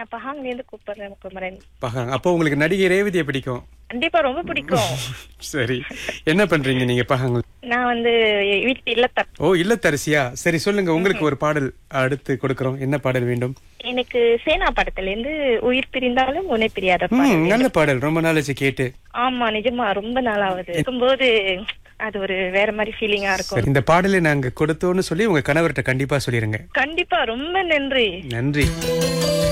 நான் பஹாங்ல இருந்து கூப்பிடுறேன் குமரன். பகாங். அப்போ உங்களுக்கு நடிகை ரேவதியை பிடிக்கும். கண்டிப்பா ரொம்ப பிடிக்கும். சரி, என்ன பண்றீங்க நீங்க பகாங்? நான் வீட்டு இல்லத்தர். ஓ, இல்லத்தரசியா? சரி, சொல்லுங்க. உங்களுக்கு ஒரு பாடல் அடுத்து கொடுக்கறோம். என்ன பாடல் வேண்டும்? எனக்கு சேனா படத்துல இருந்து உயிர் பிரிந்தாலும் உன்னை பிரியாத நல்ல பாடல். ரொம்ப நாளாச்சு கேட்டு. ஆமா, நிஜமா ரொம்ப நாளாவது இருக்கும்போது அது ஒரு வேற மாதிரி ஃபீலிங்கா இருக்கும். இந்த பாடலை நாங்க கொடுத்தோம்னு சொல்லி உங்க கணவர்கிட்ட கண்டிப்பா சொல்லிருங்க. கண்டிப்பா. ரொம்ப நன்றி. நன்றி.